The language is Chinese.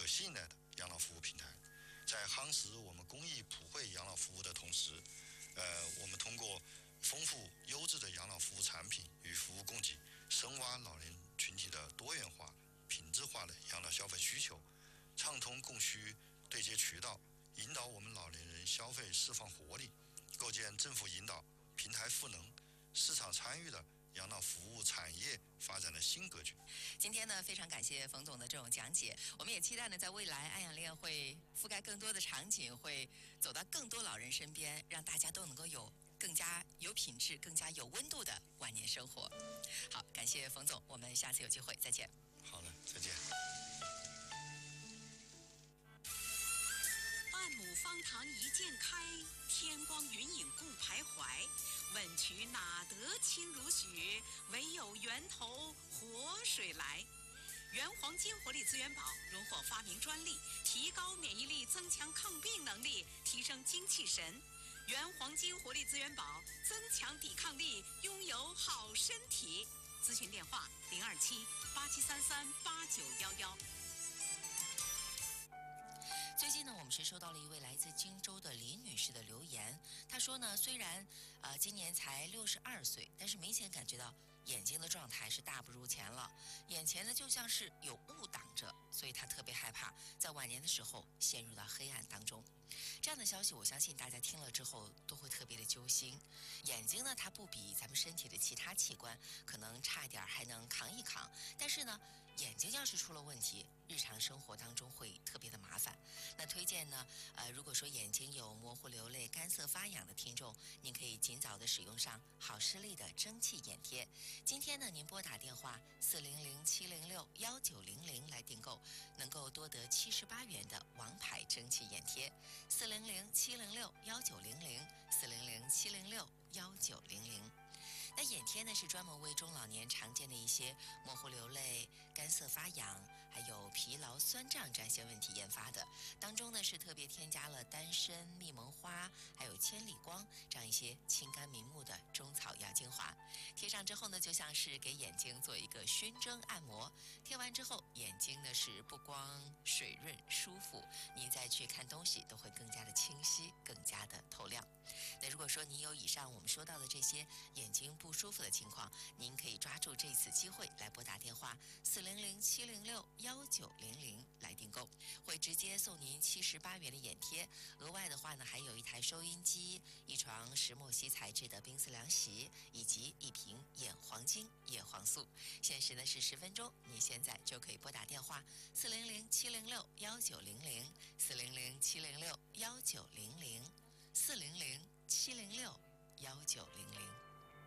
吸引力的养老服务平台。在夯实我们公益普惠养老服务的同时，我们通过丰富优质的养老服务产品与服务供给，深挖老年群体的多元化、品质化的养老消费需求，畅通供需对接渠道，引导我们老年人消费释放活力，构建政府引导、平台赋能、市场参与的养老服务产业发展的新格局。 今天呢，非常感谢冯总的这种讲解，我们也期待呢，在未来安养恋会覆盖更多的场景，会走到更多老人身边，让大家都能够有更加有品质、更加有温度的晚年生活。好，感谢冯总，我们下次有机会再见。 好的，再见。 半亩方塘一鉴开，天光云影共徘徊。问渠哪得清如许？唯有源头活水来。原黄金活力资源宝荣获发明专利，提高免疫力，增强抗病能力，提升精气神。原黄金活力资源宝增强抵抗力，拥有好身体。咨询电话027-8733-8911。 最近呢，我们是收到了一位来自荆州的李女士的留言。她说呢，虽然今年才62岁，但是明显感觉到眼睛的状态是大不如前了，眼前呢就像是有雾挡着，所以她特别害怕在晚年的时候陷入到黑暗当中。这样的消息，我相信大家听了之后都会特别的揪心。眼睛呢，它不比咱们身体的其他器官可能差一点还能扛一扛，但是呢，眼睛要是出了问题，日常生活当中会特别的麻烦。那推荐呢，如果说眼睛有模糊流泪、干涩发痒的听众，您可以尽早的使用上好视力的蒸汽眼贴。今天呢，您拨打电话400-706-1900来订购，能够多得78元的王牌蒸汽眼贴。400-706-1900，400-706-1900。那眼贴呢是专门为中老年常见的一些模糊流泪、干涩发痒，还有疲劳酸胀这样一些问题研发的。当中呢是特别添加了丹参、蜜蒙花，还有千里光这样一些清肝明目的中草药精华。贴上之后呢，就像是给眼睛做一个熏蒸按摩。贴完之后，眼睛呢是不光水润舒服，您再去看东西都会更加的清晰，更加的透亮。那如果说您有以上我们说到的这些眼睛不舒服的情况，您可以抓住这次机会来拨打电话400-706-1900来订购，会直接送您78元的眼贴。额外的话呢，还有一台收音机、一床石墨烯材质的冰丝凉席，以及一瓶眼黄金叶黄素。限时呢是10分钟，您现在就可以拨打电话400-706-1900，400-706-1900。